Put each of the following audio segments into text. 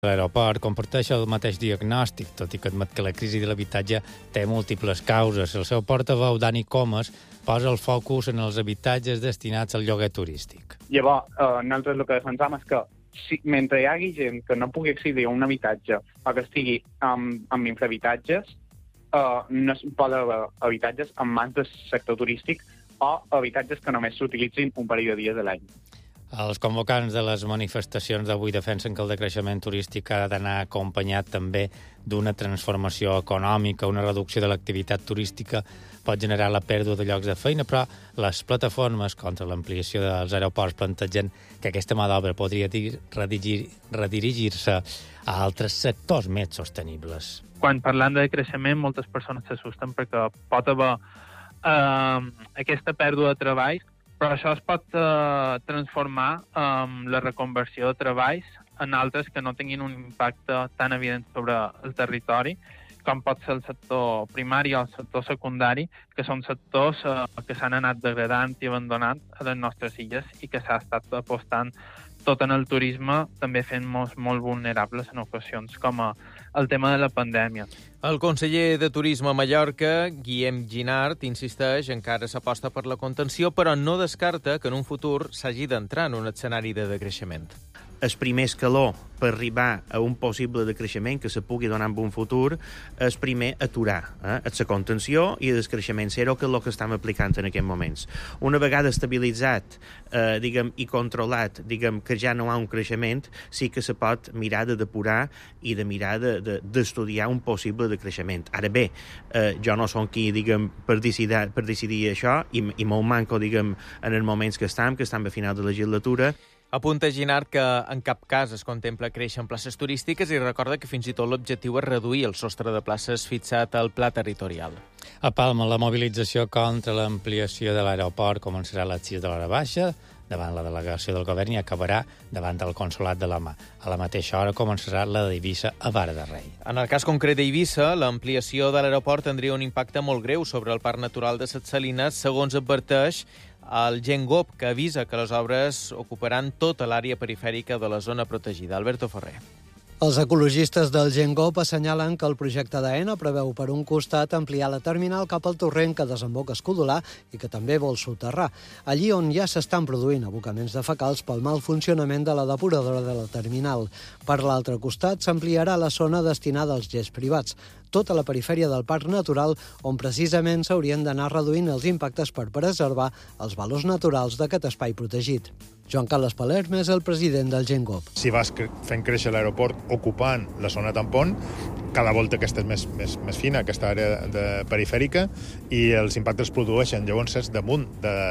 L'aeroport comparteix el mateix diagnòstic, tot i que admet que la crisi de l'habitatge té múltiples causes. El seu portaveu, Dani Comas, posa el focus en els habitatges destinats al lloguer turístic. Llavors, nosaltres el que defensam és que mentre hi hagi gent que no pugui accedir a un habitatge o que estigui amb infrahabitatges, no es pot haver habitatges en mans del sector turístic o habitatges que només s'utilitzin un parell de dies de l'any. Els convocants de les manifestacions d'avui defensen que el decreixement turístic ha d'anar acompanyat també d'una transformació econòmica. Una reducció de l'activitat turística pot generar la pèrdua de llocs de feina, però les plataformes contra l'ampliació dels aeroports plantegen que aquesta mà d'obra podria redirigir-se a altres sectors més sostenibles. Quan parlant de creixement, moltes persones s'assusten perquè pot haver aquesta pèrdua de treballs, però això es pot transformar en la reconversió de treballs en altres que no tinguin un impacte tan evident sobre el territori, com pot ser el sector primari o el sector secundari, que són sectors que s'han anat degradant i abandonant a les nostres illes i que s'ha estat apostant tot en el turisme, també fent-nos molt vulnerables en ocasions, com el tema de la pandèmia. El conseller de Turisme a Mallorca, Guillem Ginart, insisteix encara s'aposta per la contenció, però no descarta que en un futur s'hagi d'entrar en un escenari de decreixement. El primer escaló per arribar a un possible decreixement que se pugui donar en un futur és primer aturar la contenció i el descreixement zero, que és el que estem aplicant en aquests moments. Una vegada estabilitzat i controlat que ja no hi ha un creixement, sí que se pot mirar de depurar i de mirar d'estudiar un possible decreixement. Ara bé, jo no som qui per decidir això i molt manco en els moments que estem a final de legislatura. Apunta Ginart que en cap cas es contempla créixer en places turístiques i recorda que fins i tot l'objectiu és reduir el sostre de places fixat al pla territorial. A Palma, la mobilització contra l'ampliació de l'aeroport començarà a les 6 de l'hora baixa, davant la delegació del govern, i acabarà davant del Consolat de l'Home. A la mateixa hora començarà la d'Eivissa a Vara de Rei. En el cas concret d'Eivissa, l'ampliació de l'aeroport tindria un impacte molt greu sobre el Parc Natural de Ses Salines, segons adverteix el GenGop, que avisa que les obres ocuparan tota l'àrea perifèrica de la zona protegida. Alberto Ferrer. Els ecologistes del GenGop assenyalen que el projecte d'AENA preveu, per un costat, ampliar la terminal cap al torrent que desemboca a Escodolar i que també vol soterrar, allí on ja s'estan produint abocaments de fecals pel mal funcionament de la depuradora de la terminal. Per l'altre costat, s'ampliarà la zona destinada als jets privats, tota la perifèria del Parc Natural, on precisament s'haurien d'anar reduint els impactes per preservar els valors naturals d'aquest espai protegit. Joan Carles Palerm és el president del GenGop. Si vas fent créixer l'aeroport ocupant la zona tampon, cada volta aquesta és més fina, aquesta àrea perifèrica, i els impactes es produeixen llavors és damunt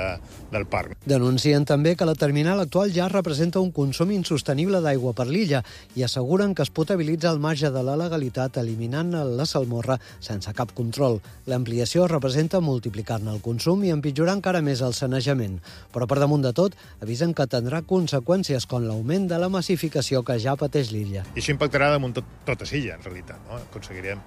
del parc. Denuncien també que la terminal actual ja representa un consum insostenible d'aigua per l'illa i asseguren que es potabilitza al marge de la legalitat eliminant la salmorra sense cap control. L'ampliació representa multiplicar-ne el consum i empitjorar encara més el sanejament. Però per damunt de tot, avisen que tindrà conseqüències com l'augment de la massificació que ja pateix l'illa. I això impactarà damunt tota l'illa, en realitat. No? Aconseguirem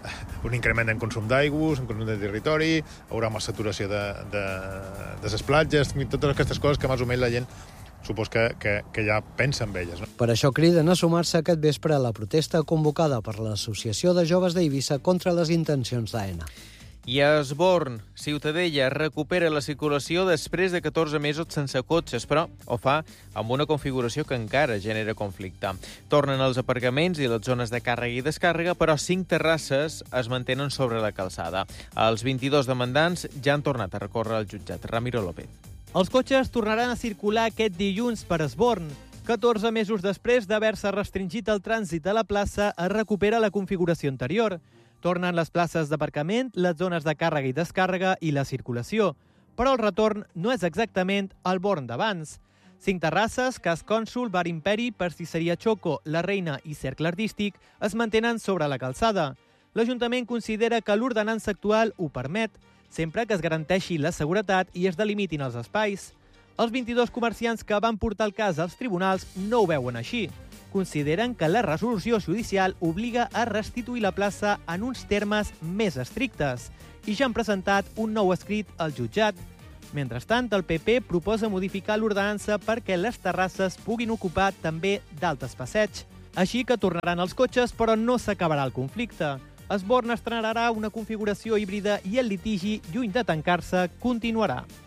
un increment en consum d'aigües, en consum de territori, hi haurà més saturació de les platges, totes aquestes coses que més o menys la gent supos que ja pensa en elles. No? Per això criden a sumar-se aquest vespre a la protesta convocada per l'Associació de Joves d'Eivissa contra les intencions d'AENA. I a Esborn, Ciutadella recupera la circulació després de 14 mesos sense cotxes, però ho fa amb una configuració que encara genera conflicte. Tornen els aparcaments i les zones de càrrega i descàrrega, però 5 terrasses es mantenen sobre la calçada. Els 22 demandants ja han tornat a recórrer al jutjat. Ramiro López. Els cotxes tornaran a circular aquest dilluns per Esborn. 14 mesos després d'haver-se restringit el trànsit a la plaça, es recupera la configuració anterior. Tornen les places d'aparcament, les zones de càrrega i descàrrega i la circulació. Però el retorn no és exactament el Born d'abans. 5 terrasses, Cas Cònsul, Bar Imperi, Pastisseria Choco, La Reina i Cercle Artístic es mantenen sobre la calçada. L'Ajuntament considera que l'ordenança actual ho permet, sempre que es garanteixi la seguretat i es delimitin els espais. Els 22 comerciants que van portar el cas als tribunals no ho veuen així. Consideren que la resolució judicial obliga a restituir la plaça en uns termes més estrictes i ja han presentat un nou escrit al jutjat. Mentrestant, el PP proposa modificar l'ordenança perquè les terrasses puguin ocupar també d'altres passeig. Així que tornaran els cotxes, però no s'acabarà el conflicte. Sborn estrenarà una configuració híbrida i el litigi, lluny de tancar-se, continuarà.